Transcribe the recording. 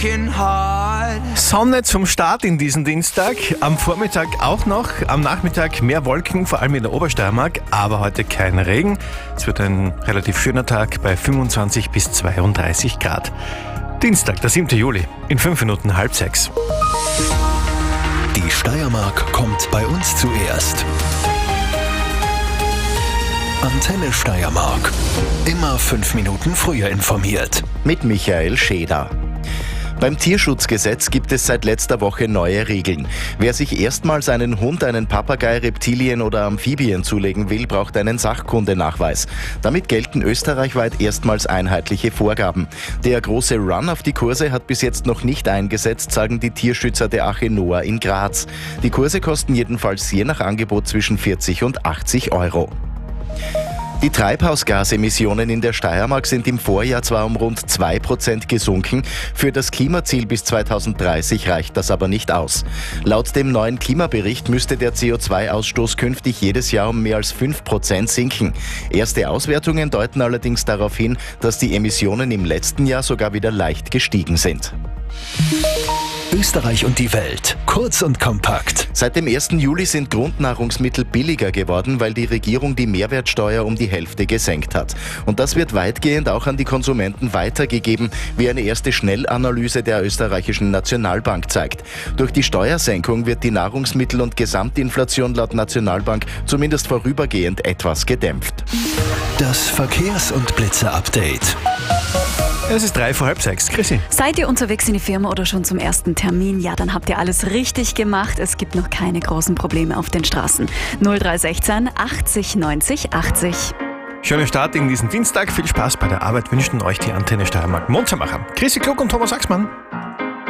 Sonne zum Start in diesen Dienstag, am Vormittag auch noch, am Nachmittag mehr Wolken, vor allem in der Obersteiermark, aber heute kein Regen. Es wird ein relativ schöner Tag bei 25 bis 32 Grad. Dienstag, der 7. Juli, in 5 Minuten 5:30. Die Steiermark kommt bei uns zuerst. Antenne Steiermark. Immer 5 Minuten früher informiert. Mit Michael Scheder. Beim Tierschutzgesetz gibt es seit letzter Woche neue Regeln. Wer sich erstmals einen Hund, einen Papagei, Reptilien oder Amphibien zulegen will, braucht einen Sachkundenachweis. Damit gelten österreichweit erstmals einheitliche Vorgaben. Der große Run auf die Kurse hat bis jetzt noch nicht eingesetzt, sagen die Tierschützer der Arche Noah in Graz. Die Kurse kosten jedenfalls je nach Angebot zwischen 40 und 80 Euro. Die Treibhausgasemissionen in der Steiermark sind im Vorjahr zwar um rund 2% gesunken, für das Klimaziel bis 2030 reicht das aber nicht aus. Laut dem neuen Klimabericht müsste der CO2-Ausstoß künftig jedes Jahr um mehr als 5% sinken. Erste Auswertungen deuten allerdings darauf hin, dass die Emissionen im letzten Jahr sogar wieder leicht gestiegen sind. Österreich und die Welt. Kurz und kompakt. Seit dem 1. Juli sind Grundnahrungsmittel billiger geworden, weil die Regierung die Mehrwertsteuer um die Hälfte gesenkt hat. Und das wird weitgehend auch an die Konsumenten weitergegeben, wie eine erste Schnellanalyse der österreichischen Nationalbank zeigt. Durch die Steuersenkung wird die Nahrungsmittel- und Gesamtinflation laut Nationalbank zumindest vorübergehend etwas gedämpft. Das Verkehrs- und Blitze-Update. Es ist 5:03. Chrissy. Seid ihr unterwegs in die Firma oder schon zum ersten Termin? Ja, dann habt ihr alles richtig gemacht. Es gibt noch keine großen Probleme auf den Straßen. 0316 80 90 80. Schönen Start in diesen Dienstag. Viel Spaß bei der Arbeit wünschen euch die Antenne Steiermark Monzermacher. Chrissy Klug und Thomas Axmann.